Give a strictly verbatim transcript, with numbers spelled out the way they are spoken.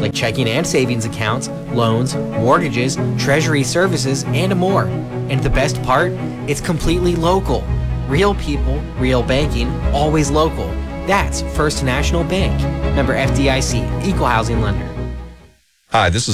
like checking and savings accounts, loans, mortgages, treasury services, and more. And the best part? It's completely local. Real people, real banking, always local. That's First National Bank. Member F D I C, Equal Housing Lender. Hi, this is